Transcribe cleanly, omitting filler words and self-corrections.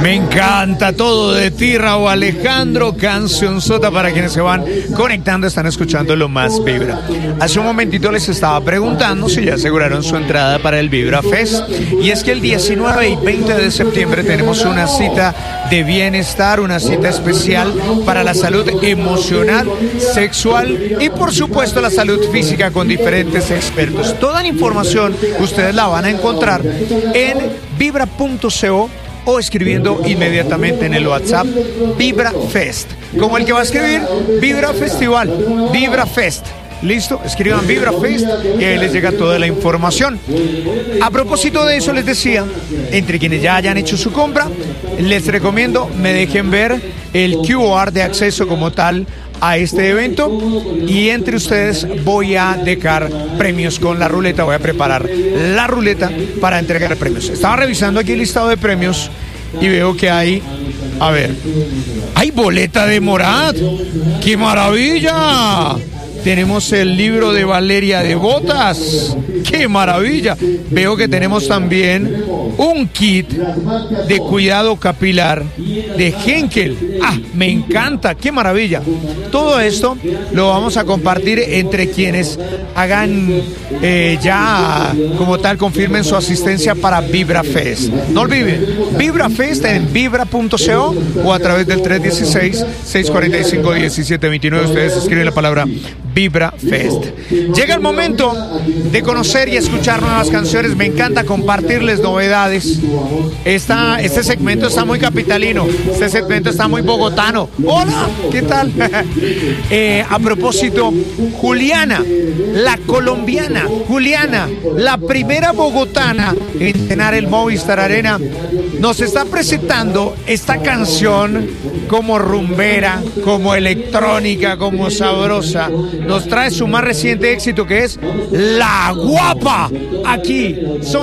Me encanta todo de ti, Raúl Alejandro. Cancionzota para quienes se van conectando, están escuchando Lo Más Vibra. Hace un momentito les estaba preguntando si ya aseguraron su entrada para el Vibra Fest. Y es que el 19 y 20 de septiembre tenemos una cita de bienestar, una cita especial para la salud emocional, sexual y por supuesto la salud física con diferentes expertos. Toda la información ustedes la van a encontrar en vibra.co o escribiendo inmediatamente en el WhatsApp Vibra Fest, como el que va a escribir Vibra Festival, Vibra Fest. ¿Listo? Escriban Vibra Fest y ahí les llega toda la información. A propósito de eso, les decía, entre quienes ya hayan hecho su compra, les recomiendo me dejen ver el QR de acceso como tal a este evento y entre ustedes voy a dejar premios con la ruleta, voy a preparar la ruleta para entregar premios. Estaba revisando aquí el listado de premios y veo que hay, a ver, hay boleta de Morat, ¡qué maravilla! Tenemos el libro de Valeria de Botas. ¡Qué maravilla! Veo que tenemos también un kit de cuidado capilar de Henkel. ¡Ah! Me encanta. ¡Qué maravilla! Todo esto lo vamos a compartir entre quienes hagan ya como tal, confirmen su asistencia para Vibra Fest. No olviden, Vibra Fest en vibra.co o a través del 316-645-1729. Ustedes escriben la palabra Vibra Fest. Llega el momento de conocer y escuchar nuevas canciones. Me encanta compartirles novedades. Este segmento está muy capitalino. Este segmento está muy bogotano. Hola, ¿qué tal? A propósito, Juliana, la colombiana, Juliana, la primera bogotana en llenar el Movistar Arena, nos está presentando esta canción como rumbera, como electrónica, como sabrosa. Nos trae su más reciente éxito, que es La Guapa. Aquí son